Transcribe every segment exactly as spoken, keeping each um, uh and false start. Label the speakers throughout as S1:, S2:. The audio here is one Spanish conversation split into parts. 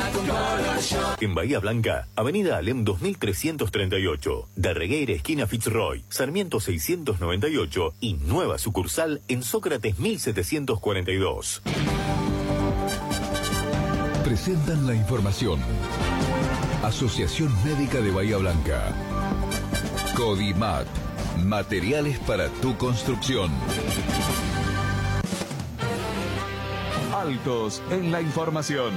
S1: En Bahía Blanca, Avenida Alem dos mil trescientos treinta y ocho, de Regueira, esquina Fitzroy, Sarmiento seiscientos noventa y ocho y nueva sucursal en Sócrates mil setecientos cuarenta y dos.
S2: Presentan la información. Asociación Médica de Bahía Blanca. Codimat. Materiales para tu construcción.
S3: Altos en la información.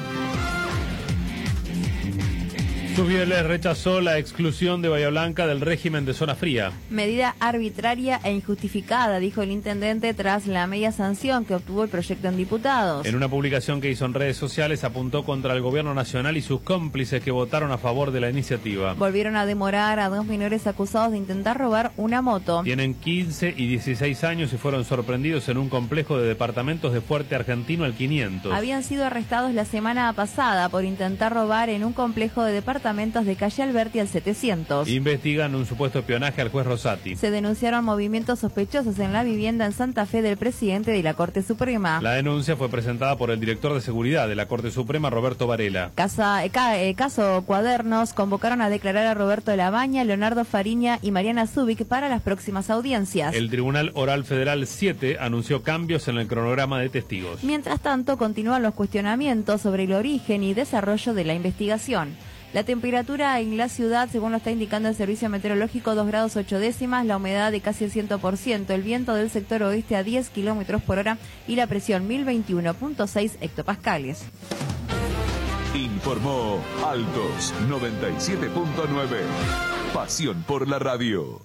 S4: Subieles rechazó la exclusión de Bahía Blanca del régimen de zona fría.
S5: Medida arbitraria e injustificada, dijo el intendente tras la media sanción que obtuvo el proyecto en diputados.
S4: En una publicación que hizo en redes sociales apuntó contra el gobierno nacional y sus cómplices que votaron a favor de la iniciativa.
S5: Volvieron a demorar a dos menores acusados de intentar robar una moto.
S4: Tienen quince y dieciséis años y fueron sorprendidos en un complejo de departamentos de Fuerte Argentino al quinientos.
S5: Habían sido arrestados la semana pasada por intentar robar en un complejo de departamentos de calle Alberti al setecientos.
S4: Investigan un supuesto espionaje al juez Rosati.
S5: Se denunciaron movimientos sospechosos en la vivienda en Santa Fe del presidente de la Corte Suprema.
S4: La denuncia fue presentada por el director de seguridad de la Corte Suprema, Roberto Varela.
S5: Casa, eh, ca, eh, caso Cuadernos convocaron a declarar a Roberto Labaña, Leonardo Fariña y Mariana Zubik para las próximas audiencias.
S4: El Tribunal Oral Federal siete anunció cambios en el cronograma de testigos.
S5: Mientras tanto, continúan los cuestionamientos sobre el origen y desarrollo de la investigación. La temperatura en la ciudad, según lo está indicando el Servicio Meteorológico, dos grados ocho décimas, la humedad de casi el cien por ciento, el viento del sector oeste a diez kilómetros por hora y la presión mil veintiuno punto seis hectopascales.
S3: Informó Altos noventa y siete punto nueve. Pasión por la radio.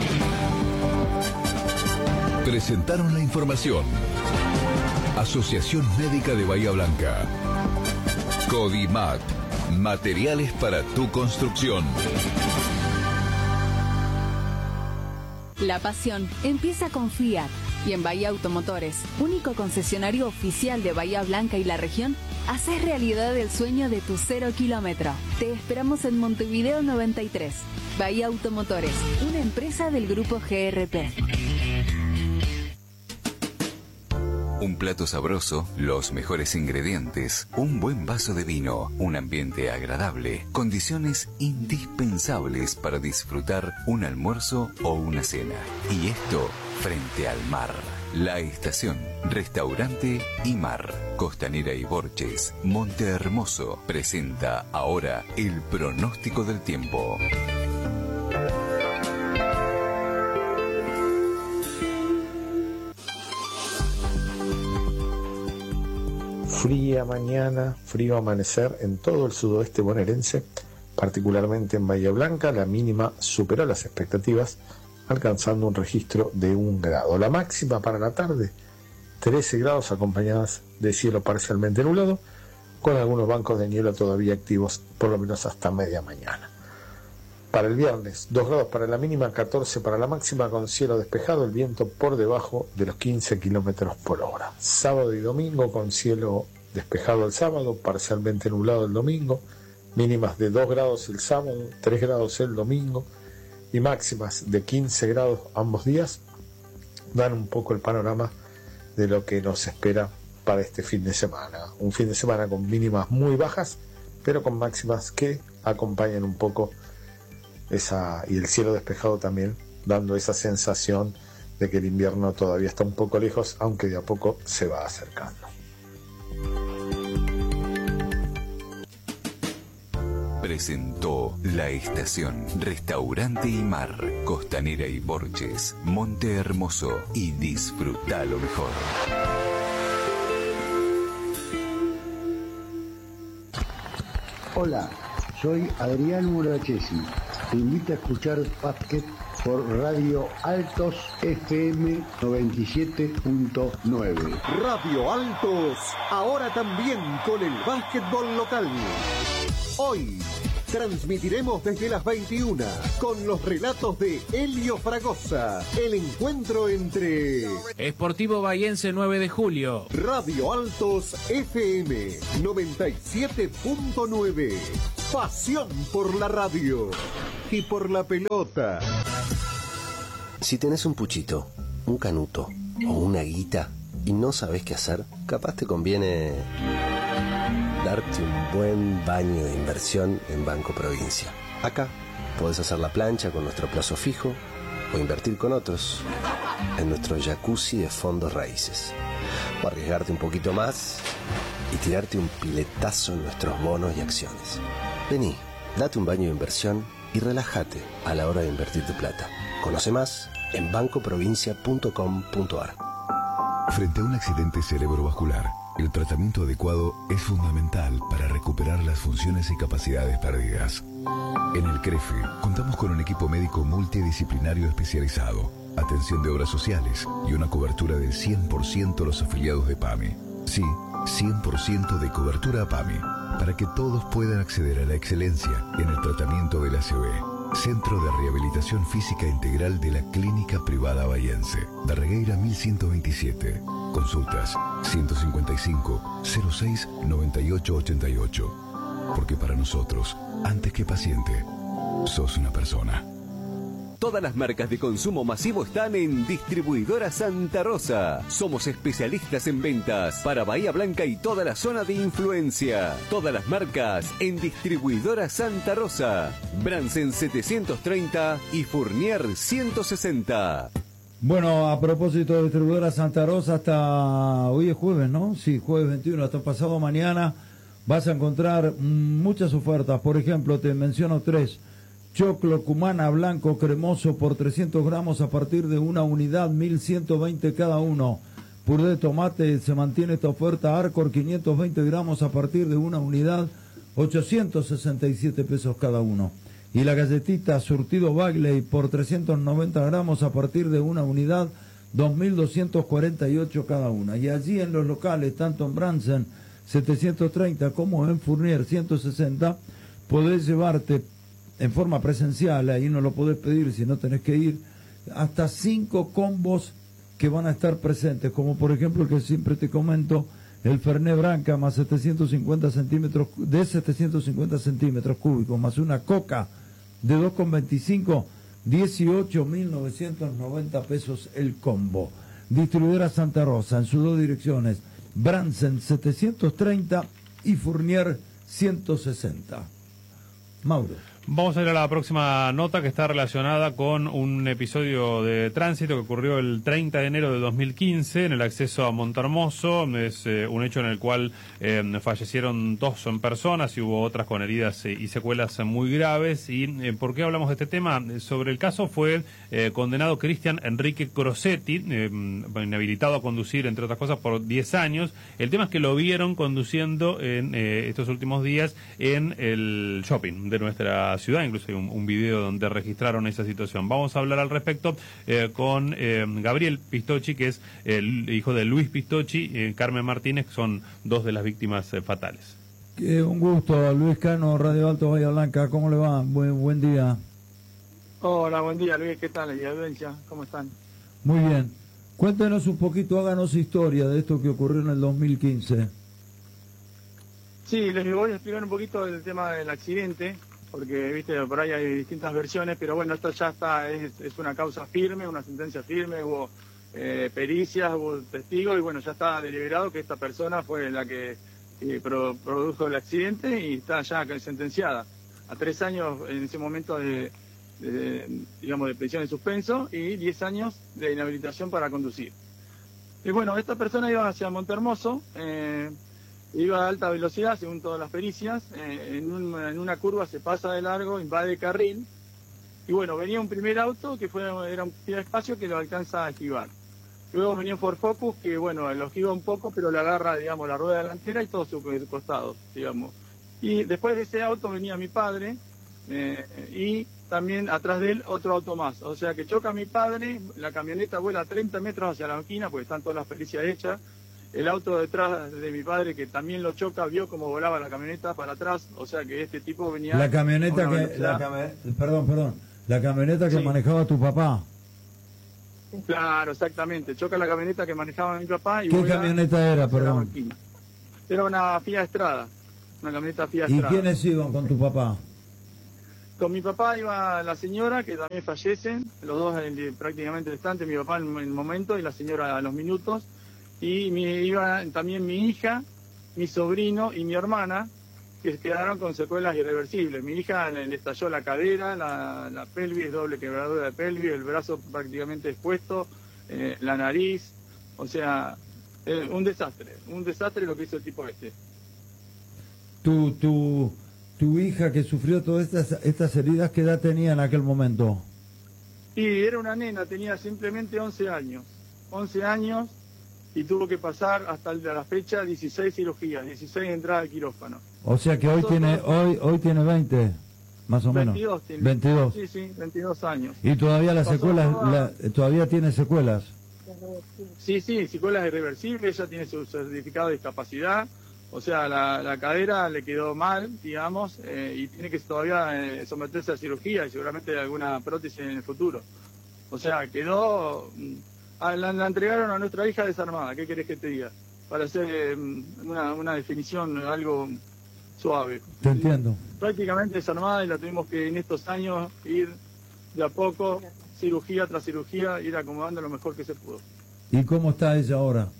S2: Presentaron la información. Asociación Médica de Bahía Blanca. Codimat. Materiales para tu construcción.
S6: La pasión empieza con Fiat y en Bahía Automotores, único concesionario oficial de Bahía Blanca y la región, haces realidad el sueño de tu cero kilómetro. Te esperamos en Montevideo noventa y tres. Bahía Automotores, una empresa del grupo G R P.
S7: Un plato sabroso, los mejores ingredientes, un buen vaso de vino, un ambiente agradable, condiciones indispensables para disfrutar un almuerzo o una cena. Y esto frente al mar. La Estación, Restaurante y Mar, Costanera y Borges, Monte Hermoso, presenta ahora el pronóstico del tiempo.
S8: Fría mañana, frío amanecer en todo el sudoeste bonaerense, particularmente en Bahía Blanca. La mínima superó las expectativas, alcanzando un registro de un grado. La máxima para la tarde, trece grados, acompañadas de cielo parcialmente nublado, con algunos bancos de niebla todavía activos, por lo menos hasta media mañana. Para el viernes, dos grados para la mínima, catorce para la máxima, con cielo despejado, el viento por debajo de los quince kilómetros por hora. Sábado y domingo con cielo despejado el sábado, parcialmente nublado el domingo, mínimas de dos grados el sábado, tres grados el domingo y máximas de quince grados ambos días, dan un poco el panorama de lo que nos espera para este fin de semana. Un fin de semana con mínimas muy bajas, pero con máximas que acompañan un poco esa, y el cielo despejado también, dando esa sensación de que el invierno todavía está un poco lejos, aunque de a poco se va acercando.
S7: Presentó La Estación, Restaurante y Mar, Costanera y Borges, Monte Hermoso, y disfruta lo mejor.
S9: Hola, soy Adrián Murachesi. Te invito a escuchar básquet por Radio Altos F M noventa y siete punto nueve.
S10: Radio Altos, ahora también con el básquetbol local. Hoy transmitiremos desde las veintiuna con los relatos de Helio Fragosa. El encuentro entre
S11: Sportivo Bahiense nueve de julio.
S10: Radio Altos F M noventa y siete punto nueve. Pasión por la radio y por la pelota.
S12: Si tenés un puchito, un canuto o una guita y no sabés qué hacer, capaz te conviene darte un buen baño de inversión en Banco Provincia. Acá podés hacer la plancha con nuestro plazo fijo o invertir con otros en nuestro jacuzzi de fondos raíces. O arriesgarte un poquito más y tirarte un piletazo en nuestros bonos y acciones. Vení, date un baño de inversión y relájate a la hora de invertir tu plata. Conoce más en banco provincia punto com punto ar.
S2: Frente a un accidente cerebrovascular, el tratamiento adecuado es fundamental para recuperar las funciones y capacidades perdidas. En el CREFE contamos con un equipo médico multidisciplinario especializado, atención de obras sociales y una cobertura del cien por ciento de los afiliados de PAMI. Sí, cien por ciento de cobertura a PAMI, para que todos puedan acceder a la excelencia en el tratamiento del A C V. Centro de Rehabilitación Física Integral de la Clínica Privada Bahiense, Darregueira mil ciento veintisiete. Consultas ciento cincuenta y cinco, cero seis, noventa y ocho, ochenta y ocho. Porque para nosotros, antes que paciente, sos una persona.
S13: Todas las marcas de consumo masivo están en Distribuidora Santa Rosa. Somos especialistas en ventas para Bahía Blanca y toda la zona de influencia. Todas las marcas en Distribuidora Santa Rosa. Bransen setecientos treinta y Fournier ciento sesenta.
S14: Bueno, a propósito de Distribuidora Santa Rosa, hasta hoy es jueves, ¿no? Sí, jueves veintiuno, hasta pasado mañana vas a encontrar muchas ofertas. Por ejemplo, te menciono tres. Choclo cumana blanco cremoso por trescientos gramos a partir de una unidad, mil ciento veinte cada uno. Puré de tomate, se mantiene esta oferta. Arcor quinientos veinte gramos a partir de una unidad, ochocientos sesenta y siete pesos cada uno. Y la galletita surtido Bagley por trescientos noventa gramos a partir de una unidad, dos mil doscientos cuarenta y ocho cada una. Y allí en los locales, tanto en Bransen setecientos treinta como en Fournier ciento sesenta, podés llevarte en forma presencial, ahí no lo podés pedir si no tenés que ir, hasta cinco combos que van a estar presentes, como por ejemplo el que siempre te comento, el Fernet Branca más setecientos cincuenta centímetros, de setecientos cincuenta centímetros cúbicos, más una coca de dos con veinticinco, dieciocho mil novecientos noventa pesos el combo. Distribuidora Santa Rosa, en sus dos direcciones, Bransen setecientos treinta y Fournier ciento sesenta. Mauro.
S4: Vamos a ir a la próxima nota, que está relacionada con un episodio de tránsito que ocurrió el treinta de enero de dos mil quince en el acceso a Montermoso. Es eh, un hecho en el cual eh, fallecieron dos personas y hubo otras con heridas eh, y secuelas muy graves. ¿Y eh, por qué hablamos de este tema? Sobre el caso fue eh, condenado Cristian Enrique Crosetti, eh, inhabilitado a conducir, entre otras cosas, por diez años. El tema es que lo vieron conduciendo en eh, estos últimos días en el shopping de nuestra ciudad, incluso hay un, un video donde registraron esa situación. Vamos a hablar al respecto eh, con eh, Gabriel Pistocchi, que es el hijo de Luis Pistocchi, eh, Carmen Martínez, que son dos de las víctimas eh, fatales.
S14: Eh, un gusto, Luis Cano, Radio Alto Bahía Blanca, ¿cómo le va? Buen, buen día.
S15: Hola, buen día, Luis, ¿qué tal? Y audiencia, ¿cómo están?
S14: Muy bien. Cuéntenos un poquito, háganos historia de esto que ocurrió en el dos mil quince.
S15: Sí, les voy a explicar un poquito el tema del accidente, porque viste por ahí hay distintas versiones, pero bueno, esto ya está, es, es una causa firme, una sentencia firme, hubo eh, pericias, hubo testigos y bueno, ya está deliberado que esta persona fue la que eh, pro, produjo el accidente y está ya sentenciada a tres años en ese momento de, de digamos de prisión en suspenso y diez años de inhabilitación para conducir. Y bueno, esta persona iba hacia Montermoso, eh, iba a alta velocidad, según todas las pericias, eh, en, un, en una curva se pasa de largo, invade el carril, y bueno, venía un primer auto que fue era un pequeño espacio que lo alcanza a esquivar. Luego venía un Ford Focus que, bueno, lo esquiva un poco, pero le agarra, digamos, la rueda delantera y todo su costado, digamos. Y después de ese auto venía mi padre, eh, y también atrás de él otro auto más. O sea que choca a mi padre, la camioneta vuela treinta metros hacia la esquina, porque están todas las pericias hechas. El auto detrás de mi padre, que también lo choca, vio cómo volaba la camioneta para atrás, o sea que este tipo venía...
S14: La camioneta que... La cam... Perdón, perdón. La camioneta que sí. manejaba tu papá.
S15: Claro, exactamente. Choca la camioneta que manejaba mi papá y...
S14: ¿Qué camioneta era, perdón?
S15: Era una Fiat Strada, una camioneta Fiat
S14: ¿Y
S15: Strada.
S14: ¿Y quiénes iban con tu papá?
S15: Con mi papá iba la señora, que también fallecen, los dos en, prácticamente al instante, mi papá en el momento y la señora a los minutos. Y mi, iba también mi hija, mi sobrino y mi hermana, que quedaron con secuelas irreversibles. Mi hija le, le estalló la cadera, la, la pelvis, doble quebradura de pelvis, el brazo prácticamente expuesto, eh, la nariz, o sea, eh, un desastre, un desastre lo que hizo el tipo este.
S14: Tu, tu, tu hija que sufrió todas estas, estas heridas, ¿qué edad tenía en aquel momento?
S15: Y era una nena, tenía simplemente once años, once años, y tuvo que pasar hasta la fecha dieciséis cirugías, dieciséis entradas al quirófano.
S14: O sea que hoy
S15: Nosotros,
S14: tiene hoy hoy tiene veinte, más o menos.
S15: veintidós tiene.
S14: veintidós.
S15: Sí, sí, veintidós años.
S14: Y todavía las
S15: Pasó
S14: secuelas,
S15: toda-
S14: la- todavía tiene secuelas.
S15: Sí, sí, secuelas irreversibles, ella tiene su certificado de discapacidad, o sea, la, la cadera le quedó mal, digamos, eh, y tiene que todavía eh, someterse a cirugía y seguramente alguna prótesis en el futuro. O sea, quedó... mm, ah, la, la entregaron a nuestra hija desarmada, ¿qué querés que te diga? Para hacer eh, una, una definición, algo suave.
S14: Te entiendo.
S15: Prácticamente desarmada y la tuvimos que en estos años ir de a poco, cirugía tras cirugía, ir acomodando lo mejor que se pudo.
S14: ¿Y cómo está ella ahora?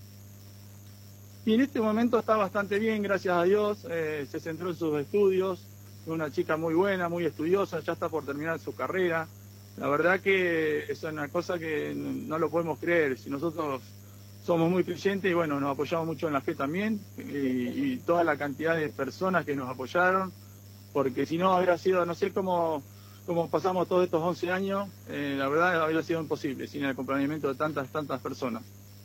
S15: Y en este momento está bastante bien, gracias a Dios, eh, se centró en sus estudios, es una chica muy buena, muy estudiosa, ya está por terminar su carrera. La verdad que es una cosa que no lo podemos creer, si nosotros somos muy creyentes y bueno, nos apoyamos mucho en la fe también, y, y toda la cantidad de personas que nos apoyaron, porque si no habría sido, no sé cómo, cómo pasamos todos estos once años, eh, la verdad habría sido imposible sin el acompañamiento de tantas, tantas personas.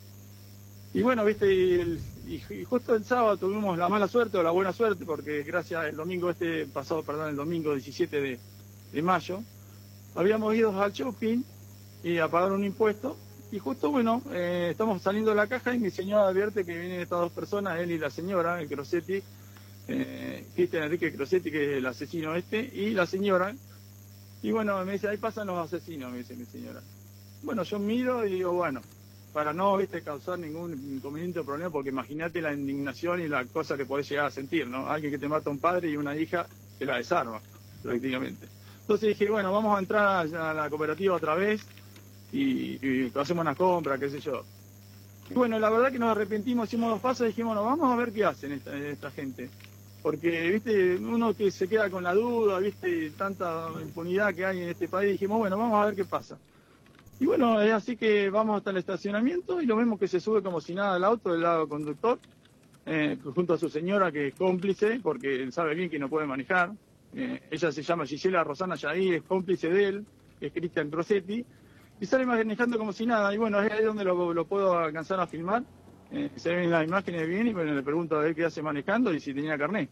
S15: Y bueno, viste, y, el- y- y justo el sábado tuvimos la mala suerte o la buena suerte, porque gracias al domingo este, pasado, perdón, el domingo diecisiete de, de mayo, habíamos ido al shopping y a pagar un impuesto, y justo, bueno, eh, estamos saliendo de la caja y mi señora advierte que vienen estas dos personas, él y la señora, el Crosetti, eh, Cristian Enrique Crosetti, que es el asesino este, y la señora, y bueno, me dice, ahí pasan los asesinos, me dice mi señora. Bueno, yo miro y digo, bueno, para no, viste, causar ningún inconveniente o problema, porque imagínate la indignación y la cosa que podés llegar a sentir, ¿no? Alguien que te mata a un padre y una hija que la desarma, prácticamente. Entonces dije, bueno, vamos a entrar a la cooperativa otra vez y, y hacemos una compra, qué sé yo. Y bueno, la verdad que nos arrepentimos, hicimos dos pasos y dijimos, bueno, vamos a ver qué hacen esta, esta gente. Porque, viste, uno que se queda con la duda, viste, tanta impunidad que hay en este país, dijimos, bueno, vamos a ver qué pasa. Y bueno, es así que vamos hasta el estacionamiento y lo vemos que se sube como si nada al auto del lado conductor, eh, junto a su señora que es cómplice, porque él sabe bien que no puede manejar. Eh, ella se llama Gisela Rosana Yair, es cómplice de él, es Cristian Crosetti, y sale manejando como si nada. Y bueno, es ahí donde lo, lo puedo alcanzar a filmar. Eh, se ven las imágenes bien y bueno, le pregunto a él qué hace manejando y si tenía carnet.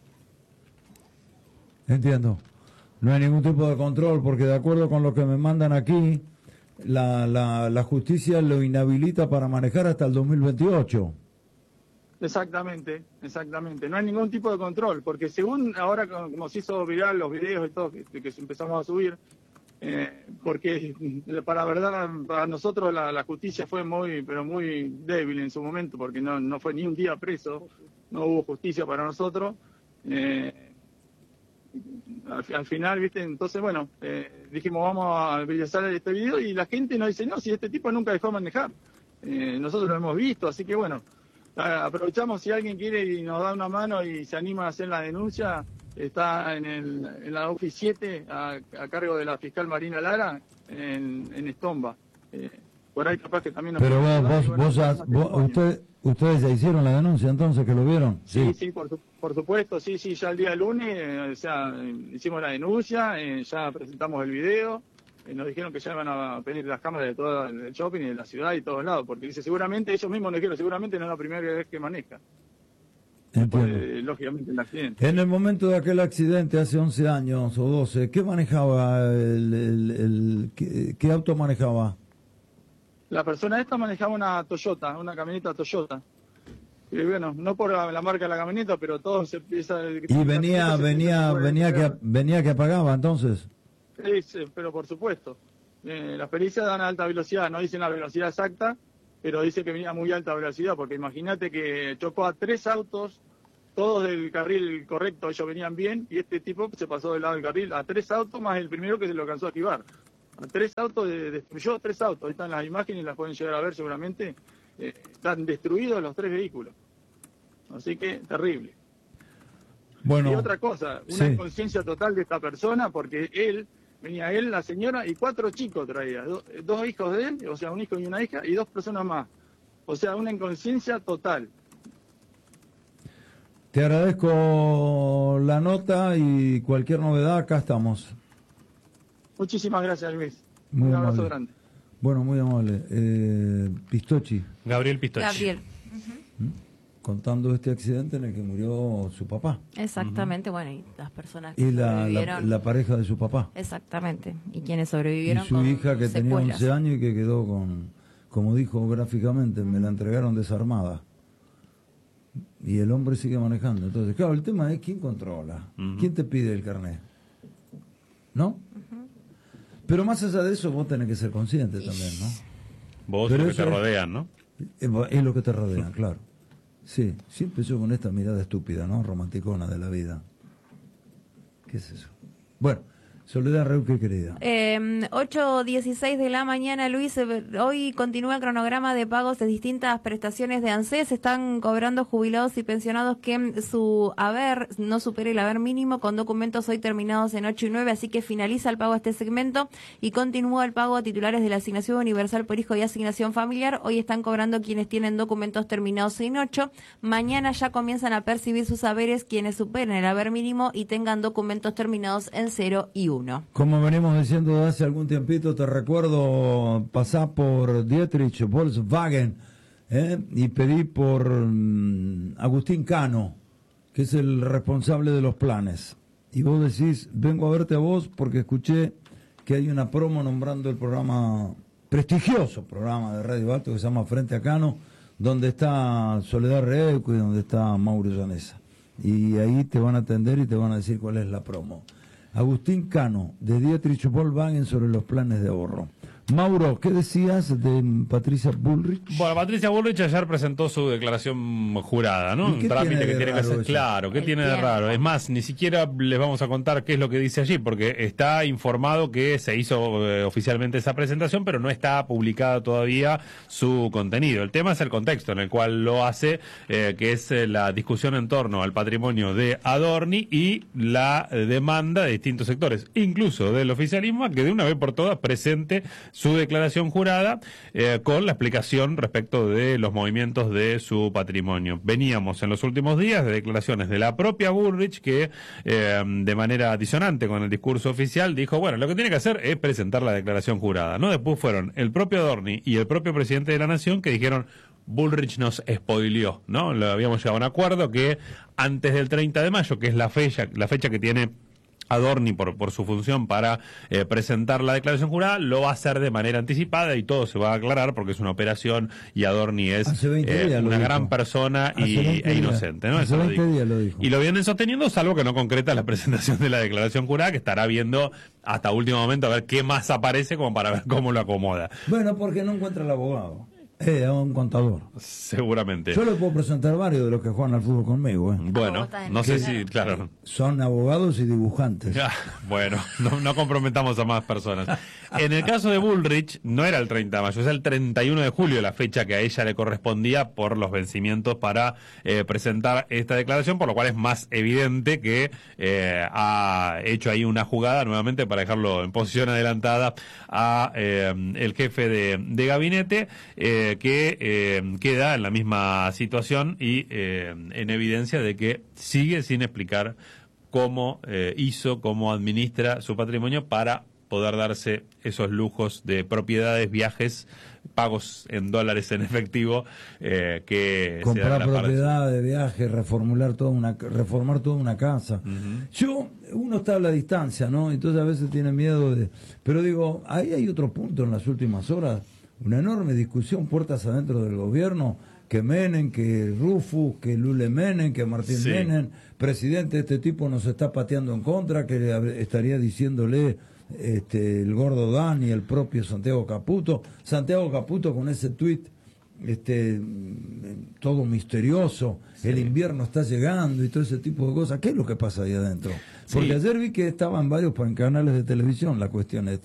S14: Entiendo. No hay ningún tipo de control, porque de acuerdo con lo que me mandan aquí, la, la, la justicia lo inhabilita para manejar hasta el dos mil veintiocho.
S15: Exactamente, exactamente. No hay ningún tipo de control, porque según ahora como como se hizo viral los videos y todo que, que empezamos a subir, eh, porque para verdad para nosotros la, la justicia fue muy, pero muy débil en su momento, porque no, no fue ni un día preso, no hubo justicia para nosotros. Eh, al, al final, viste, entonces bueno, eh, dijimos vamos a realizar este video y la gente nos dice, no, si este tipo nunca dejó manejar. Eh, nosotros lo hemos visto, así que bueno. Aprovechamos si alguien quiere y nos da una mano y se anima a hacer la denuncia, está en, el, en la OFI siete a, a cargo de la fiscal Marina Lara en, en Estomba. Eh, por ahí capaz que también nos
S14: Pero
S15: puede
S14: vos,
S15: ayudar,
S14: vos,
S15: y bueno,
S14: vos, ya-
S15: más
S14: vos-
S15: testimonio.
S14: usted- ustedes ya hicieron la denuncia entonces, que lo vieron.
S15: Sí, sí, por, su- por supuesto, sí, sí, ya el día lunes, eh, o sea, eh, hicimos la denuncia, eh, ya presentamos el video, eh, nos dijeron que ya iban a pedir las cámaras de todo el shopping y de la ciudad y todos lados, porque dice, seguramente, ellos mismos nos dijeron, seguramente no es la primera vez que maneja.
S14: Entiendo.
S15: Eh, lógicamente el accidente.
S14: En el momento de aquel accidente hace once años o doce, ¿qué manejaba el, el- el- qué, qué auto manejaba?
S15: La persona esta manejaba una Toyota, una camioneta Toyota. Y bueno, no por la, la marca de la camioneta, pero todo se empieza...
S14: Y venía, venía, venía que, venía que apagaba entonces.
S15: Sí, sí, pero por supuesto. Eh, las pericias dan alta velocidad, no dicen la velocidad exacta, pero dice que venía muy alta velocidad, porque imagínate que chocó a tres autos, todos del carril correcto, ellos venían bien, y este tipo se pasó del lado del carril a tres autos, más el primero que se lo alcanzó a esquivar. A tres autos, de- destruyó tres autos, ahí están las imágenes, las pueden llegar a ver seguramente, eh, están destruidos los tres vehículos. Así que terrible.
S14: Bueno,
S15: y otra cosa, una
S14: sí.
S15: inconsciencia total de esta persona, porque él, venía él, la señora, y cuatro chicos traía, do, dos hijos de él, o sea, un hijo y una hija, y dos personas más. O sea, una inconsciencia total.
S14: Te agradezco la nota y cualquier novedad, acá estamos.
S15: Muchísimas gracias, Luis.
S14: Muy
S15: un abrazo
S14: amable.
S15: grande.
S14: Bueno, muy amable. Eh, Pistochi.
S4: Gabriel Pistochi.
S5: Gabriel.
S14: Contando este accidente en el que murió su papá.
S5: Exactamente, bueno, y las personas que
S14: Y la,
S5: sobrevivieron.
S14: la, la pareja de su papá.
S5: Exactamente, y quienes
S14: Y
S5: sobrevivieron
S14: su
S5: con
S14: hija que tenía
S5: secuelas.
S14: once años y que quedó con, como dijo gráficamente, me la entregaron desarmada. Y el hombre sigue manejando. Entonces, claro, el tema es quién controla,
S4: Ujú.
S14: quién te pide el carnet. ¿No? Pero más allá de eso, vos tenés que ser consciente también, ¿no?
S4: Vos
S14: Pero
S4: lo que te
S14: eso es-
S4: rodean, ¿no?
S14: Es, es lo que te rodea, claro. Sí, siempre yo con esta mirada estúpida, ¿no? Romanticona de la vida. ¿Qué es eso? Bueno, Soledad Reuque, querida.
S5: Eh, ocho dieciséis de la mañana, Luis. eh, Hoy continúa el cronograma de pagos de distintas prestaciones de ANSES. Están cobrando jubilados y pensionados que su haber no supere el haber mínimo, con documentos hoy terminados en ocho y nueve. Así que finaliza el pago a este segmento y continúa el pago a titulares de la asignación universal por hijo y asignación familiar. Hoy están cobrando quienes tienen documentos terminados en ocho. Mañana ya comienzan a percibir sus haberes quienes superen el haber mínimo y tengan documentos terminados en cero y uno.
S14: Como venimos diciendo de hace algún tiempito, te recuerdo pasar por Dietrich Volkswagen ¿eh? y pedí por mm, Agustín Cano, que es el responsable de los planes. Y vos decís, vengo a verte a vos porque escuché que hay una promo nombrando el programa, prestigioso programa de Radio Alto que se llama Frente a Cano, donde está Soledad Reuco y donde está Mauro Llanesa. Y ahí te van a atender y te van a decir cuál es la promo. Agustín Cano, de Dietrich Volkswagen, sobre los planes de ahorro. Mauro, ¿qué decías de Patricia Bullrich?
S4: Bueno, Patricia Bullrich ayer presentó su declaración jurada, ¿no?
S14: ¿Y
S4: Un
S14: qué
S4: trámite
S14: tiene de
S4: que tiene que
S14: raro
S4: hacer
S14: eso?
S4: claro. ¿Qué
S5: El
S4: tiene de
S5: tiempo.
S4: raro? Es más, ni siquiera les vamos a contar qué es lo que dice allí, porque está informado que se hizo eh, oficialmente esa presentación, pero no está publicada todavía su contenido. El tema es el contexto en el cual lo hace, eh, que es eh, la discusión en torno al patrimonio de Adorni y la eh, demanda de distintos sectores, incluso del oficialismo, a que de una vez por todas presente su declaración jurada eh, con la explicación respecto de los movimientos de su patrimonio. Veníamos en los últimos días de declaraciones de la propia Bullrich que eh, de manera disonante con el discurso oficial dijo, bueno, lo que tiene que hacer es presentar la declaración jurada, ¿no? Después fueron el propio Adorni y el propio presidente de la Nación que dijeron, Bullrich nos spoileó, ¿no? Lo habíamos llegado a un acuerdo que antes del treinta de mayo, que es la fecha, la fecha que tiene Adorni por, por su función para eh, presentar la declaración jurada, lo va a hacer de manera anticipada y todo se va a aclarar porque es una operación y Adorni es
S14: Hace veinte
S4: eh,
S14: días lo
S4: una
S14: dijo.
S4: gran persona
S14: Hace
S4: y,
S14: veinte
S4: e
S14: días.
S4: inocente, ¿no?
S14: Hace
S4: Eso lo
S14: veinte
S4: dijo.
S14: días lo dijo.
S4: Y lo vienen sosteniendo, salvo que no concreta la presentación de la declaración jurada, que estará viendo hasta último momento a ver qué más aparece como para ver cómo lo acomoda.
S14: Bueno, porque no encuentra el abogado. Eh, a un contador.
S4: Seguramente.
S14: Yo le puedo presentar varios de los que juegan al fútbol conmigo. ¿eh?
S4: Bueno, no sé si, claro.
S14: Son abogados y dibujantes.
S4: Ah, bueno, no, no comprometamos a más personas. En el caso de Bullrich, no era el treinta de mayo, es el treinta y uno de julio la fecha que a ella le correspondía por los vencimientos para eh, presentar esta declaración, por lo cual es más evidente que eh, ha hecho ahí una jugada nuevamente para dejarlo en posición adelantada a eh, el jefe de, de gabinete, eh, que eh, queda en la misma situación y eh, en evidencia de que sigue sin explicar cómo eh, hizo, cómo administra su patrimonio para poder darse esos lujos de propiedades, viajes, pagos en dólares en efectivo eh, que se dan
S14: Comprar
S4: en la parte-
S14: propiedad de viaje, reformular toda una, reformar toda una casa.
S4: Ujú.
S14: Yo, uno está a la distancia, ¿no? Entonces a veces tiene miedo de... Pero digo, ahí hay otro punto en las últimas horas, una enorme discusión puertas adentro del gobierno, que Menem, que Rufus, que Lule Menem, que Martín
S4: Sí.
S14: Menem, presidente, este tipo nos está pateando en contra, que le hab- estaría diciéndole este, el gordo Dan y el propio Santiago Caputo. Santiago Caputo con ese tuit este, mm, todo misterioso, el invierno está llegando y todo ese tipo de cosas. ¿Qué es lo que pasa ahí adentro? Porque
S4: Sí.
S14: ayer vi que estaba en varios pa- canales de televisión la cuestión esta.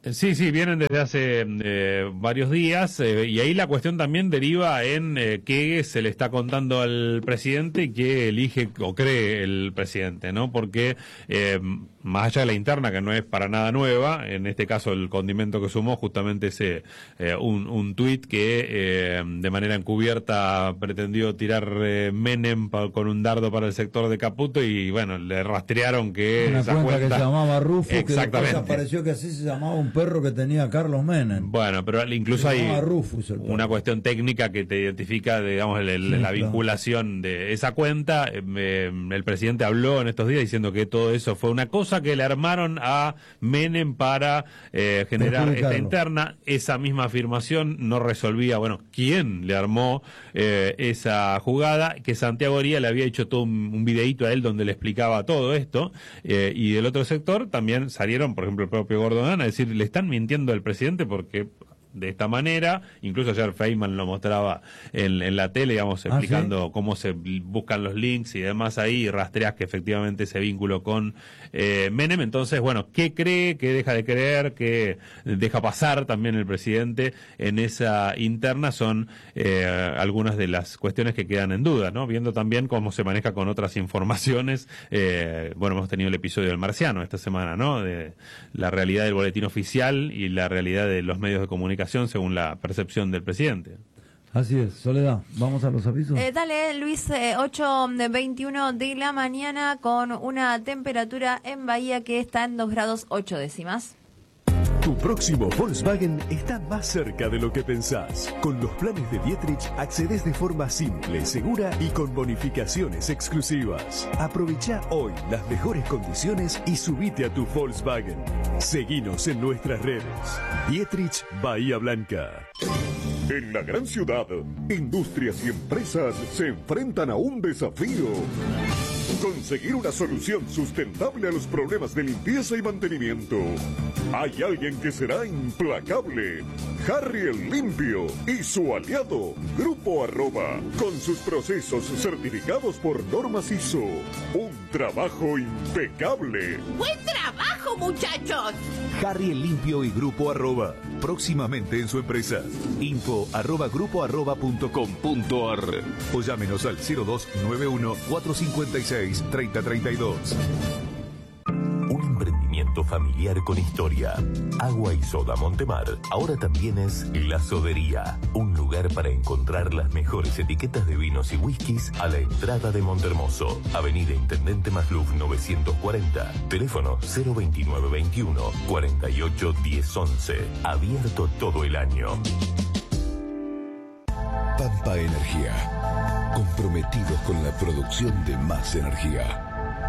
S4: Sí, sí, vienen desde hace eh, varios días eh, y ahí la cuestión también deriva en eh, qué se le está contando al presidente y qué elige o cree el presidente, ¿no? Porque eh, más allá de la interna, que no es para nada nueva, en este caso el condimento que sumó justamente ese eh, un, un tuit que eh, de manera encubierta pretendió tirar eh, Menem pa, con un dardo para el sector de Caputo y bueno, le rastrearon que
S14: una
S4: esa
S14: cuenta,
S4: cuenta
S14: que se llamaba Rufo, que
S4: exactamente.
S14: después apareció que así se llamaba un perro que tenía Carlos Menem.
S4: Bueno, pero incluso hay
S14: Rufus,
S4: una cuestión técnica que te identifica, digamos, el, el,
S14: sí,
S4: la
S14: claro.
S4: vinculación de esa cuenta. Eh, el presidente habló en estos días diciendo que todo eso fue una cosa que le armaron a Menem para eh, generar esta interna. Esa misma afirmación no resolvía, bueno, quién le armó eh, esa jugada, que Santiago Oría le había hecho todo un, un videíto a él donde le explicaba todo esto, eh, y del otro sector también salieron, por ejemplo, el propio Gordon a decir, le están mintiendo al presidente porque de esta manera, incluso ayer Feynman lo mostraba en, en la tele, digamos, explicando ¿Ah, sí? cómo se buscan los links y demás ahí, y rastreas que efectivamente ese vínculo con eh, Menem. Entonces, bueno, ¿qué cree, qué deja de creer, qué deja pasar también el presidente en esa interna? Son eh, algunas de las cuestiones que quedan en duda, ¿no? Viendo también cómo se maneja con otras informaciones. Eh, bueno, hemos tenido el episodio del Marciano esta semana, ¿no? De la realidad del boletín oficial y la realidad de los medios de comunicación según la percepción del presidente.
S14: Así es, Soledad, vamos a los avisos.
S5: Eh, dale, Luis, eh, ocho veintiuno de la mañana con una temperatura en Bahía que está en dos grados ocho décimas.
S16: Tu próximo Volkswagen está más cerca de lo que pensás. Con los planes de Dietrich accedes de forma simple, segura y con bonificaciones exclusivas. Aprovecha hoy las mejores condiciones y subite a tu Volkswagen. Seguinos en nuestras redes. Dietrich Bahía Blanca.
S17: En la gran ciudad, industrias y empresas se enfrentan a un desafío. Conseguir una solución sustentable a los problemas de limpieza y mantenimiento. Hay alguien que será implacable. Harry el Limpio y su aliado, Grupo Arroba, con sus procesos certificados por normas I S O. Un trabajo impecable.
S18: ¡Buen trabajo, muchachos!
S2: Harry el Limpio y Grupo Arroba, próximamente en su empresa. Info arroba grupo arroba punto com punto ar o llámenos al cero dos nueve uno cuatro cinco seis tres cero tres dos.
S1: Un emprendimiento familiar con historia. Agua y Soda Montemar ahora también es La Sodería, un lugar para encontrar las mejores etiquetas de vinos y whiskies a la entrada de Montermoso. Avenida Intendente Masluf novecientos cuarenta, teléfono cero veintinueve veintiuno cuarenta y ocho diez once. Abierto todo el año.
S2: Pampa Energía, comprometidos con la producción de más energía.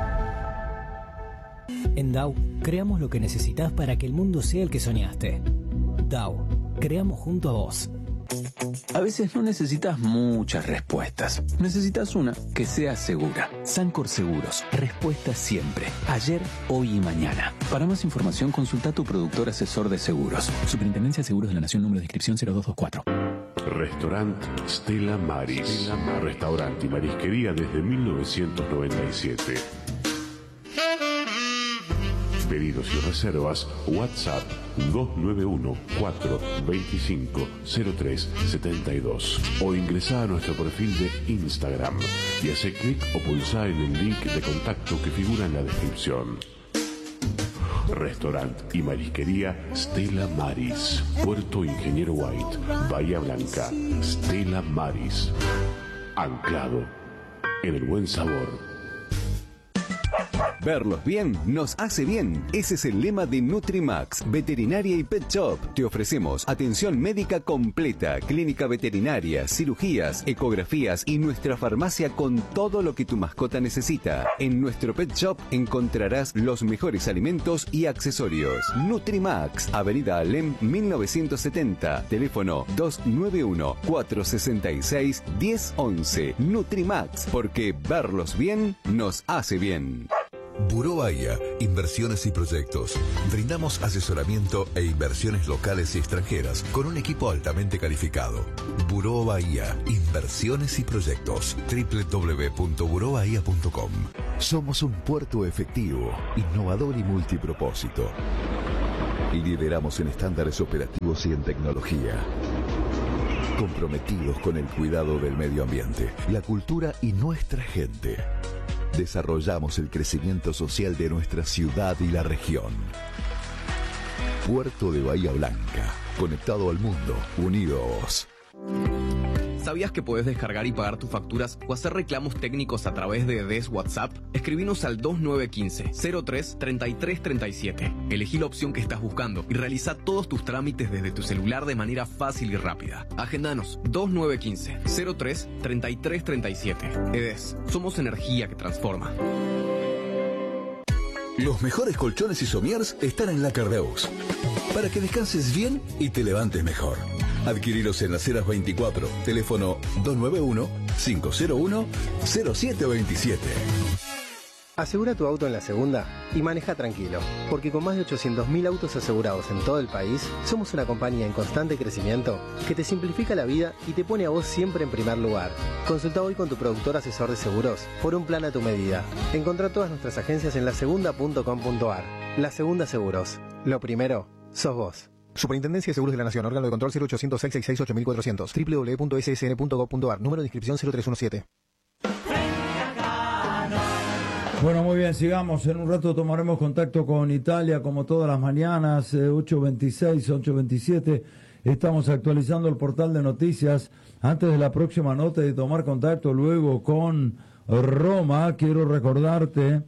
S19: En Dow, creamos lo que necesitas para que el mundo sea el que soñaste. Dow, creamos junto a vos.
S20: A veces no necesitas muchas respuestas. Necesitas una que sea segura. Sancor Seguros. Respuesta siempre. Ayer, hoy y mañana. Para más información, consulta a tu productor asesor de seguros. Superintendencia de Seguros de la Nación, número de inscripción cero dos dos cuatro.
S21: Restaurante Stella Maris. Stella Maris. Restaurante y marisquería desde mil novecientos noventa y siete. Pedidos y reservas, WhatsApp dos nueve uno cuatro veinticinco cero tres setenta y dos o ingresá a nuestro perfil de Instagram y hace clic o pulsá en el link de contacto que figura en la descripción. Restaurante y marisquería Stella Maris, Puerto Ingeniero White, Bahía Blanca. Stella Maris, anclado en el buen sabor.
S13: Verlos bien nos hace bien. Ese es el lema de Nutrimax, Veterinaria y Pet Shop. Te ofrecemos atención médica completa, clínica veterinaria, cirugías, ecografías y nuestra farmacia con todo lo que tu mascota necesita. En nuestro Pet Shop encontrarás los mejores alimentos y accesorios. Nutrimax, Avenida Alem mil novecientos setenta, teléfono dos nueve uno cuatro seis seis uno cero once. Nutrimax, porque verlos bien nos hace bien.
S2: Buró Bahía, inversiones y proyectos. Brindamos asesoramiento e inversiones locales y extranjeras con un equipo altamente calificado. Buró Bahía, inversiones y proyectos. doble u doble u doble u punto buró bahía punto com. Somos un puerto efectivo, innovador y multipropósito. y lideramos en estándares operativos y en tecnología. Comprometidos con el cuidado del medio ambiente, la cultura y nuestra gente. Desarrollamos el crecimiento social de nuestra ciudad y la región. Puerto de Bahía Blanca, conectado al mundo, unidos.
S3: ¿Sabías que podés descargar y pagar tus facturas o hacer reclamos técnicos a través de D E S WhatsApp? Escribinos al dos nueve uno cinco, cero tres, treinta y tres treinta y siete. Elegí la opción que estás buscando y realiza todos tus trámites desde tu celular de manera fácil y rápida. Agendanos dos nueve uno cinco, cero tres, treinta y tres treinta y siete. E D E S, somos energía que transforma.
S2: Los mejores colchones y somiers están en La Cardeus, para que descanses bien y te levantes mejor. Adquirilos en Las Heras veinticuatro, teléfono dos nueve uno, cinco cero uno, cero siete dos siete.
S12: Asegura tu auto en La Segunda y maneja tranquilo, porque con más de ochocientos mil autos asegurados en todo el país, somos una compañía en constante crecimiento que te simplifica la vida y te pone a vos siempre en primer lugar. Consulta hoy con tu productor asesor de seguros por un plan a tu medida. Encontrá todas nuestras agencias en la segunda punto com punto a r. La Segunda Seguros. Lo primero, sos vos.
S22: Superintendencia de Seguros de la Nación, órgano de control cero ochocientos seis seis seis ocho cuatro cero cero, doble u doble u doble u punto s s n punto gov punto a r, número de inscripción cero tres uno siete.
S14: Bueno, muy bien, sigamos. En un rato tomaremos contacto con Italia, como todas las mañanas, eh, ocho veintiséis, ocho veintisiete. Estamos actualizando el portal de noticias. Antes de la próxima nota y de tomar contacto luego con Roma, quiero recordarte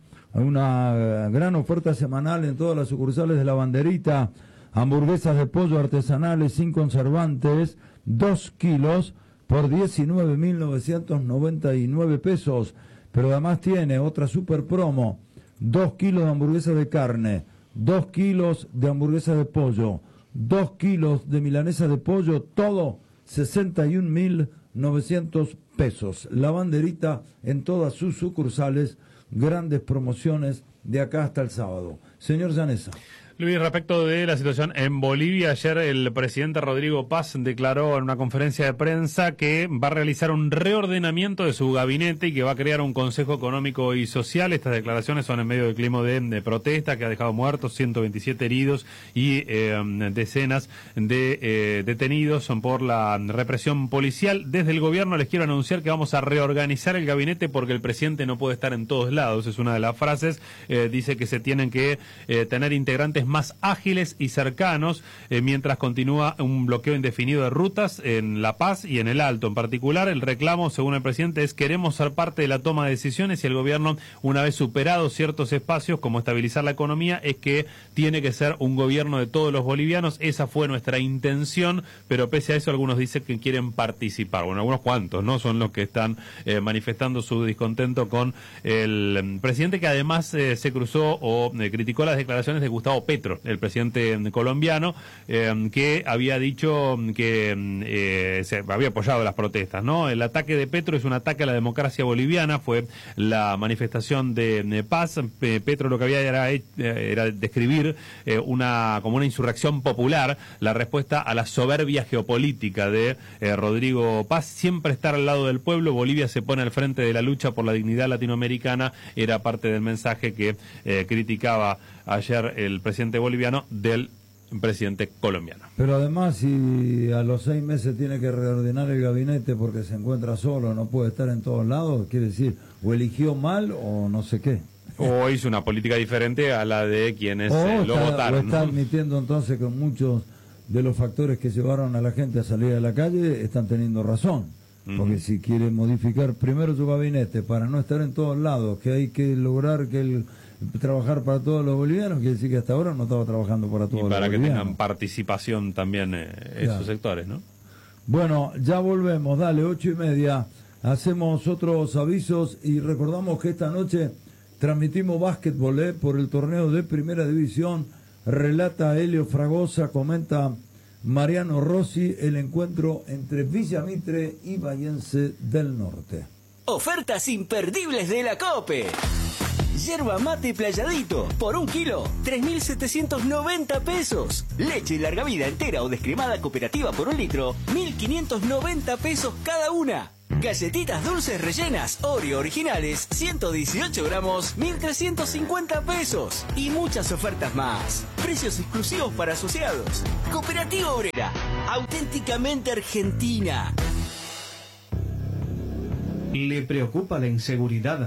S14: una gran oferta semanal en todas las sucursales de La Banderita. Hamburguesas de pollo artesanales sin conservantes, dos kilos por diecinueve mil novecientos noventa y nueve pesos. Pero además tiene otra super promo, dos kilos de hamburguesas de carne, dos kilos de hamburguesas de pollo, dos kilos de milanesa de pollo, todo sesenta y un mil novecientos pesos. La Banderita en todas sus sucursales, grandes promociones de acá hasta el sábado. Señor Llanesa.
S4: Luis, respecto de la situación en Bolivia, ayer el presidente Rodrigo Paz declaró en una conferencia de prensa que va a realizar un reordenamiento de su gabinete y que va a crear un Consejo Económico y Social. Estas declaraciones son en medio del clima de, de protesta que ha dejado muertos, ciento veintisiete heridos y eh, decenas de eh, detenidos por la represión policial. Desde el gobierno les quiero anunciar que vamos a reorganizar el gabinete porque el presidente no puede estar en todos lados, es una de las frases. Eh, dice que se tienen que eh, tener integrantes más ágiles y cercanos, eh, mientras continúa un bloqueo indefinido de rutas en La Paz y en el Alto. En particular, el reclamo, según el presidente, es queremos ser parte de la toma de decisiones y el gobierno, una vez superados ciertos espacios, como estabilizar la economía, es que tiene que ser un gobierno de todos los bolivianos. Esa fue nuestra intención, pero pese a eso, algunos dicen que quieren participar. Bueno, algunos cuantos, ¿no? Son los que están eh, manifestando su descontento con el eh, presidente, que además eh, se cruzó o eh, criticó las declaraciones de Gustavo Petro, el presidente colombiano, eh, que había dicho que eh, se había apoyado las protestas, ¿no? El ataque de Petro es un ataque a la democracia boliviana, fue la manifestación de, de paz. Eh, Petro lo que había era, eh, era describir eh, una como una insurrección popular, la respuesta a la soberbia geopolítica de eh, Rodrigo Paz, siempre estar al lado del pueblo. Bolivia se pone al frente de la lucha por la dignidad latinoamericana, era parte del mensaje que eh, criticaba ayer el presidente boliviano del presidente colombiano.
S14: Pero además, si a los seis meses tiene que reordenar el gabinete porque se encuentra solo, no puede estar en todos lados, quiere decir, o eligió mal o no sé qué.
S4: O hizo una política diferente a la de quienes eh, lo
S14: está,
S4: votaron.
S14: O está
S4: ¿no?
S14: admitiendo entonces que muchos de los factores que llevaron a la gente a salir a la calle están teniendo razón. Uh-huh. Porque si quiere modificar primero su gabinete para no estar en todos lados, que hay que lograr que el trabajar para todos los bolivianos, quiere decir que hasta ahora no estaba trabajando para todos los bolivianos.
S4: Y para que tengan participación también eh, esos claro. sectores, ¿no?
S14: Bueno, ya volvemos, dale, ocho y media, hacemos otros avisos y recordamos que esta noche transmitimos básquetbol eh, por el torneo de Primera División, relata Helio Fragosa, comenta Mariano Rossi, el encuentro entre Villa Mitre y Bahiense del Norte.
S23: Ofertas imperdibles de la COPE. Yerba mate playadito, por un kilo, tres mil setecientos noventa pesos. Leche larga vida entera o descremada cooperativa por un litro, mil quinientos noventa pesos cada una. Galletitas dulces rellenas Oreo originales, ciento dieciocho gramos, mil trescientos cincuenta pesos. Y muchas ofertas más. Precios exclusivos para asociados. Cooperativa Obrera, auténticamente argentina.
S6: ¿Le preocupa la inseguridad?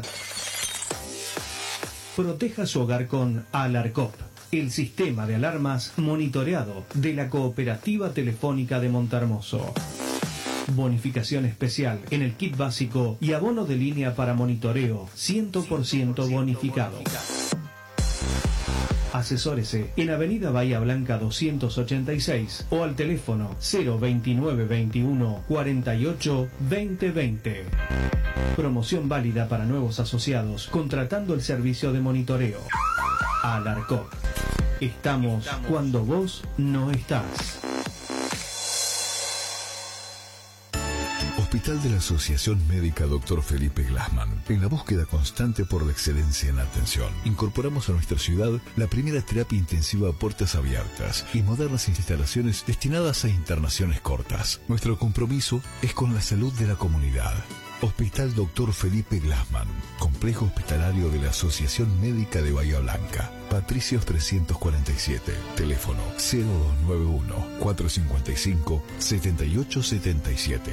S6: Proteja su hogar con Alarcop, el sistema de alarmas monitoreado de la Cooperativa Telefónica de Montermoso. Bonificación especial en el kit básico y abono de línea para monitoreo cien por ciento bonificado. Asesórese en Avenida Bahía Blanca doscientos ochenta y seis o al teléfono cero veintinueve veintiuno cuarenta y ocho veinte veinte. Promoción válida para nuevos asociados contratando el servicio de monitoreo. Alarcop. Estamos cuando vos no estás.
S2: Hospital de la Asociación Médica doctor Felipe Glassman. En la búsqueda constante por la excelencia en la atención, incorporamos a nuestra ciudad la primera terapia intensiva a puertas abiertas y modernas instalaciones destinadas a internaciones cortas. Nuestro compromiso es con la salud de la comunidad. Hospital doctor Felipe Glassman, Complejo Hospitalario de la Asociación Médica de Bahía Blanca. Patricios trescientos cuarenta y siete. Teléfono cero dos nueve uno cuatro cinco cinco siete ocho siete siete.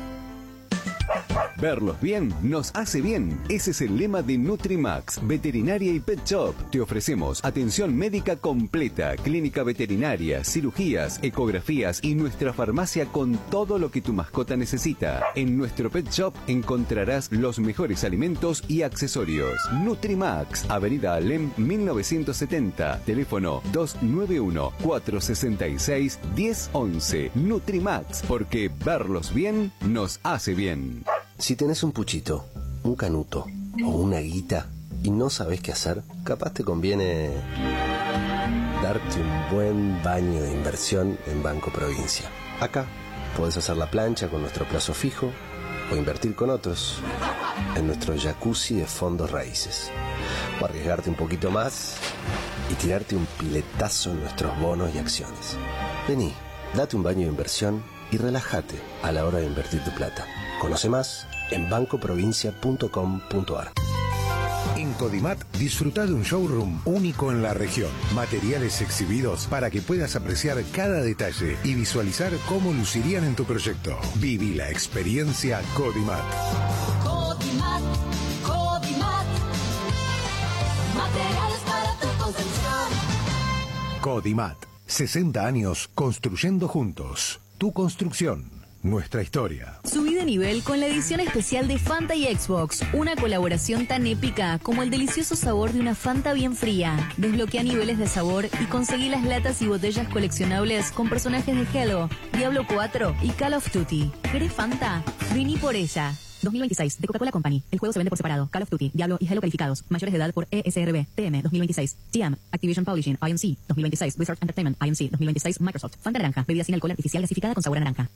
S13: Verlos bien nos hace bien. Ese es el lema de Nutrimax, Veterinaria y Pet Shop. Te ofrecemos atención médica completa, clínica veterinaria, cirugías, ecografías y nuestra farmacia con todo lo que tu mascota necesita. En nuestro Pet Shop encontrarás los mejores alimentos y accesorios. Nutrimax, Avenida Alem mil novecientos setenta, teléfono dos nueve uno cuatro seis seis uno cero uno uno. Nutrimax, porque verlos bien nos hace bien.
S12: Si tenés un puchito, un canuto o una guita y no sabés qué hacer, capaz te conviene darte un buen baño de inversión en Banco Provincia. Acá podés hacer la plancha con nuestro plazo fijo o invertir con otros en nuestro jacuzzi de fondos raíces. O arriesgarte un poquito más y tirarte un piletazo en nuestros bonos y acciones. Vení, date un baño de inversión y relájate a la hora de invertir tu plata. Conoce más en banco provincia punto com punto a r.
S7: En Codimat disfruta de un showroom único en la región. Materiales exhibidos para que puedas apreciar cada detalle y visualizar cómo lucirían en tu proyecto. Viví la experiencia Codimat.
S18: Codimat, Codimat. Materiales para tu construcción.
S7: Codimat. sesenta años construyendo juntos. Tu construcción. Nuestra historia.
S8: Subí de nivel con la edición especial de Fanta y Xbox, una colaboración tan épica como el delicioso sabor de una Fanta bien fría. Desbloquea niveles de sabor y conseguí las latas y botellas coleccionables con personajes de Halo, Diablo cuatro y Call of Duty. ¿Querés Fanta? Vení por ella. dos mil veintiséis, de Coca-Cola Company. El juego se vende por separado. Call of Duty, Diablo y Halo calificados. Mayores de edad por E S R B. T M dos mil veintiséis. T M, Activision Publishing, I M C. dos mil veintiséis. Blizzard Entertainment, I M C. dos mil veintiséis. Microsoft. Fanta naranja. Bebida sin alcohol artificial gasificada con sabor a naranja.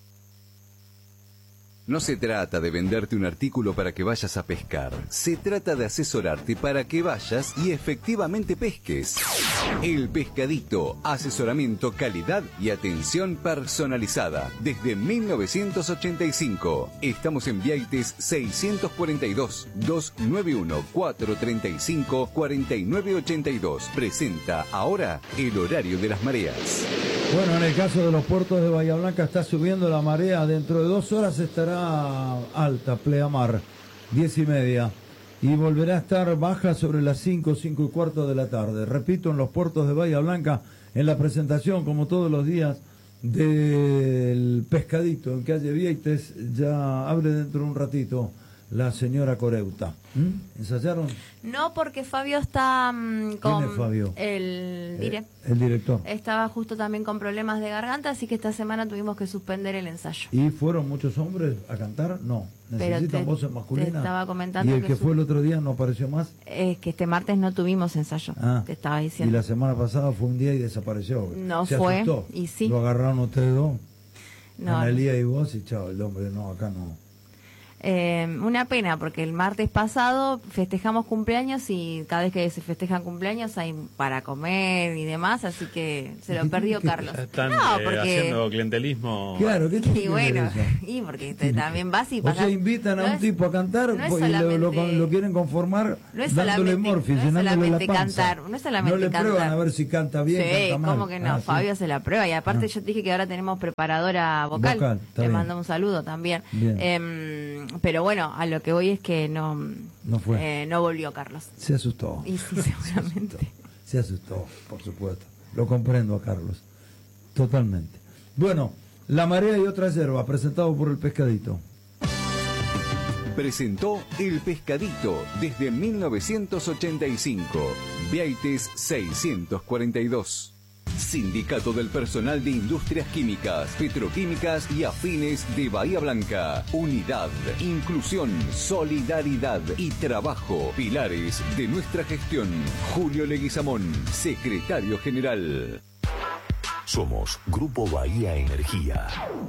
S13: No se trata de venderte un artículo para que vayas a pescar. Se trata de asesorarte para que vayas y efectivamente pesques. El Pescadito. Asesoramiento, calidad y atención personalizada. Desde mil novecientos ochenta y cinco. Estamos en Vieites seiscientos cuarenta y dos. dos nueve uno cuatro tres cinco cuatro nueve ocho dos. Presenta ahora el horario de las mareas.
S14: Bueno, en el caso de los puertos de Bahía Blanca está subiendo la marea. Dentro de dos horas estará alta, pleamar, diez y media. Y volverá a estar baja sobre las cinco, cinco y cuarto de la tarde. Repito, en los puertos de Bahía Blanca, en la presentación, como todos los días, del Pescadito en calle Vieites, ya abre dentro de un ratito la señora Coreuta. ¿Mm? ¿Ensayaron?
S5: No, porque Fabio está um, con...
S14: ¿Quién es Fabio?
S5: El, dire...
S14: eh, el director.
S5: Estaba justo también con problemas de garganta, así que esta semana tuvimos que suspender el ensayo.
S14: ¿Y fueron muchos hombres a cantar? No. ¿Necesitan
S5: Pero te,
S14: voces masculinas?
S5: Te estaba comentando
S14: ¿Y el
S5: que,
S14: que
S5: su...
S14: fue el otro día no apareció más?
S5: Es que este martes no tuvimos ensayo,
S14: ah,
S5: te estaba diciendo.
S14: Y la semana pasada fue un día y desapareció.
S5: No
S14: Se
S5: fue,
S14: asustó.
S5: y sí.
S14: Lo agarraron ustedes dos.
S5: No,
S14: Analía y vos, y chao, el hombre, no, acá no.
S5: Eh, una pena, porque el martes pasado festejamos cumpleaños y cada vez que se festejan cumpleaños hay para comer y demás, así que se lo perdió Carlos.
S4: Están
S5: No,
S4: eh,
S5: porque...
S4: haciendo clientelismo.
S14: Claro, ¿qué
S5: Y bueno, y porque te- también vas y
S14: O
S5: pasas...
S14: sea, invitan a
S5: no
S14: un
S5: es-
S14: tipo a cantar
S5: no es
S14: pues, y lo, lo-
S5: solamente-
S14: lo quieren conformar
S5: No es
S14: dándole
S5: solamente-
S14: morfis,
S5: no es
S14: llenándole la
S5: solamente
S14: panza.
S5: cantar, no es solamente
S14: No le
S5: cantar.
S14: prueban a ver si canta bien,
S5: Sí,
S14: canta mal.
S5: ¿cómo que no?
S14: Ah, sí.
S5: Fabio se la prueba. Y aparte
S14: Ah.
S5: yo te dije que ahora tenemos preparadora vocal.
S14: Vocal, está
S5: Le
S14: bien.
S5: mando un saludo también.
S14: Bien.
S5: Em, pero bueno, a lo que voy es que no,
S14: No fue.
S5: eh, no volvió Carlos.
S14: Se asustó.
S5: Y sí, seguramente.
S14: Se asustó, por supuesto. Lo comprendo a Carlos. Totalmente. Bueno, La Marea y otra yerba, presentado por El Pescadito.
S13: Presentó El Pescadito desde mil novecientos ochenta y cinco. Vieites seiscientos cuarenta y dos. Sindicato del Personal de Industrias Químicas, Petroquímicas y Afines de Bahía Blanca. Unidad, inclusión, solidaridad y trabajo. Pilares de nuestra gestión. Julio Leguizamón, secretario general.
S1: Somos Grupo Bahía Energía.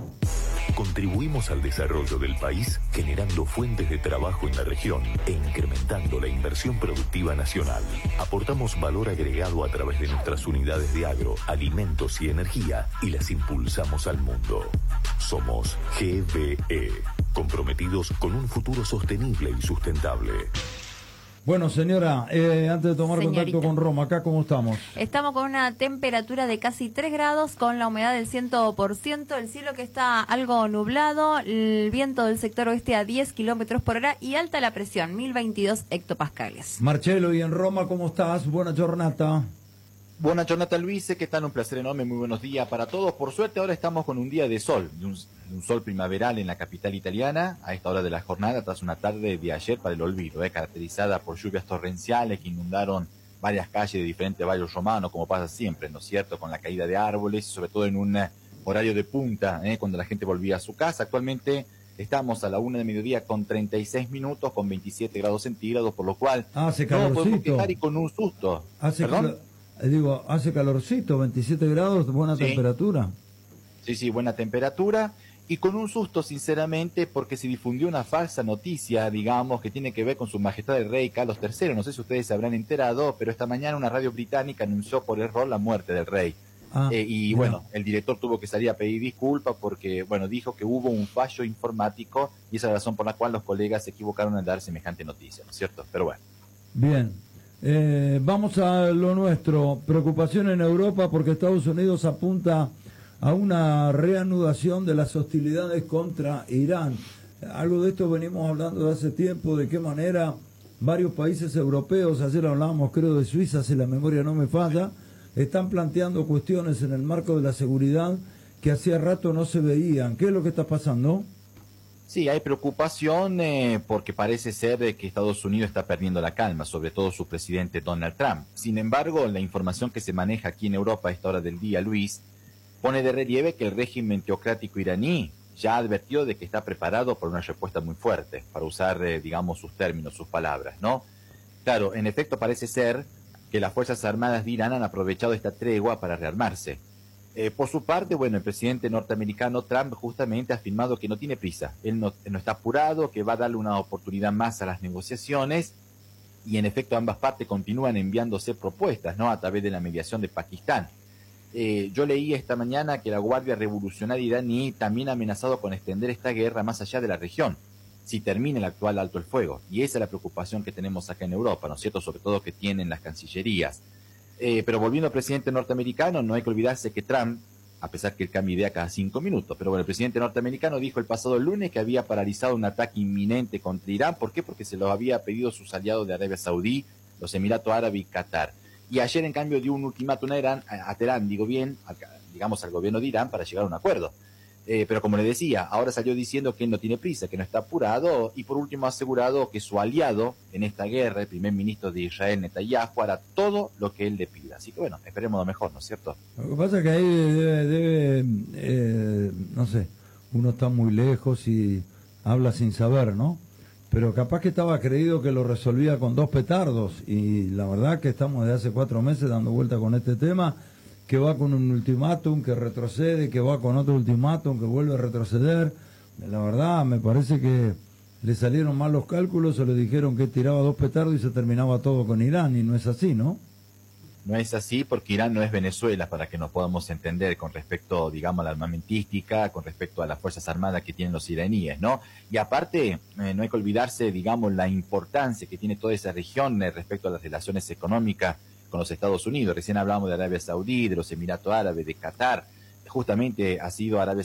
S1: Contribuimos al desarrollo del país generando fuentes de trabajo en la región e incrementando la inversión productiva nacional. Aportamos valor agregado a través de nuestras unidades de agro, alimentos y energía y las impulsamos al mundo. Somos G B E, comprometidos con un futuro sostenible y sustentable.
S14: Bueno, señora, eh, antes de tomar
S5: Señorita.
S14: contacto con Roma, ¿acá cómo estamos?
S5: Estamos con una temperatura de casi tres grados, con la humedad del cien por ciento, el cielo que está algo nublado, el viento del sector oeste a diez kilómetros por hora y alta la presión, mil veintidós hectopascales.
S14: Marcelo, y en Roma, ¿cómo estás? Buena jornada.
S9: Buena jornada, Luis, ¿qué tal? Un placer enorme, muy buenos días para todos. Por suerte ahora estamos con un día de sol, de un, de un sol primaveral en la capital italiana, a esta hora de la jornada, tras una tarde de ayer para el olvido, eh, caracterizada por lluvias torrenciales que inundaron varias calles de diferentes barrios romanos, como pasa siempre, ¿no es cierto?, con la caída de árboles, sobre todo en un eh, horario de punta, eh, cuando la gente volvía a su casa. Actualmente estamos a la una de mediodía con treinta y seis minutos, con veintisiete grados centígrados, por lo cual
S14: Ah, hace
S9: no podemos
S14: calorcito.
S9: quejar y con un susto.
S14: Hace
S9: ¿Perdón?
S14: calo- eh, digo, hace calorcito, veintisiete grados, buena
S9: Sí.
S14: temperatura.
S9: Sí, sí, buena temperatura. Y con un susto, sinceramente, porque se difundió una falsa noticia, digamos, que tiene que ver con su majestad el rey Carlos tercero. No sé si ustedes se habrán enterado, pero esta mañana una radio británica anunció por error la muerte del rey.
S14: Ah,
S9: Eh, y
S14: bueno.
S9: bueno, el director tuvo que salir a pedir disculpas porque, bueno, dijo que hubo un fallo informático y esa es la razón por la cual los colegas se equivocaron en dar semejante noticia, ¿no es cierto? Pero bueno.
S14: Bien. Eh, vamos a lo nuestro. Preocupación en Europa porque Estados Unidos apunta a una reanudación de las hostilidades contra Irán. Algo de esto venimos hablando de hace tiempo, de qué manera varios países europeos, ayer hablábamos creo de Suiza, si la memoria no me falla, están planteando cuestiones en el marco de la seguridad que hacía rato no se veían. ¿Qué es lo que está pasando?
S9: Sí, hay preocupación eh, porque parece ser eh, que Estados Unidos está perdiendo la calma, sobre todo su presidente Donald Trump. Sin embargo, la información que se maneja aquí en Europa a esta hora del día, Luis, pone de relieve que el régimen teocrático iraní ya advirtió de que está preparado por una respuesta muy fuerte, para usar, eh, digamos, sus términos, sus palabras, ¿no? Claro, en efecto parece ser que las Fuerzas Armadas de Irán han aprovechado esta tregua para rearmarse. Eh, por su parte, bueno, el presidente norteamericano Trump justamente ha afirmado que no tiene prisa, él no, no está apurado, que va a darle una oportunidad más a las negociaciones y en efecto ambas partes continúan enviándose propuestas, ¿no?, a través de la mediación de Pakistán. Eh, yo leí esta mañana que la Guardia Revolucionaria iraní también ha amenazado con extender esta guerra más allá de la región, si termina el actual alto el fuego. Y esa es la preocupación que tenemos acá en Europa, ¿no es cierto?, sobre todo que tienen las cancillerías. Eh, pero volviendo al presidente norteamericano, no hay que olvidarse que Trump, a pesar que él cambia idea cada cinco minutos, pero bueno, el presidente norteamericano dijo el pasado lunes que había paralizado un ataque inminente contra Irán. ¿Por qué? Porque se lo había pedido sus aliados de Arabia Saudí, los Emiratos Árabes y Qatar. Y ayer, en cambio, dio un ultimátum a, Irán, a Teherán, digo bien, a, digamos al gobierno de Irán, para llegar a un acuerdo. Eh, pero como le decía, ahora salió diciendo que él no tiene prisa, que no está apurado, y por último ha asegurado que su aliado en esta guerra, el primer ministro de Israel, Netanyahu, hará todo lo que él le pida. Así que bueno, esperemos lo mejor, ¿no es cierto?
S14: Lo que pasa es que ahí debe, debe eh, no sé, uno está muy lejos y habla sin saber, ¿no? Pero capaz que estaba creído que lo resolvía con dos petardos, y la verdad que estamos desde hace cuatro meses dando vuelta con este tema, que va con un ultimátum, que retrocede, que va con otro ultimátum, que vuelve a retroceder. La verdad, me parece que le salieron mal los cálculos o le dijeron que tiraba dos petardos y se terminaba todo con Irán, y no es así, ¿no?
S9: No es así porque Irán no es Venezuela, para que nos podamos entender con respecto, digamos, a la armamentística, con respecto a las fuerzas armadas que tienen los iraníes, ¿no? Y aparte, eh, no hay que olvidarse, digamos, la importancia que tiene toda esa región eh, respecto a las relaciones económicas con los Estados Unidos. Recién hablamos de Arabia Saudí, de los Emiratos Árabes, de Qatar. Justamente ha sido Arabia